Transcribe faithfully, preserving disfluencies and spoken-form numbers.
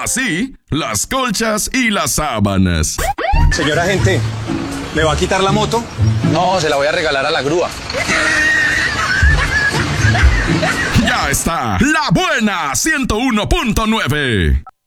así las colchas y las sábanas. Señora agente, ¿me va a quitar la moto? No, se la voy a regalar a la grúa. Ya está, La Buena ciento uno punto nueve.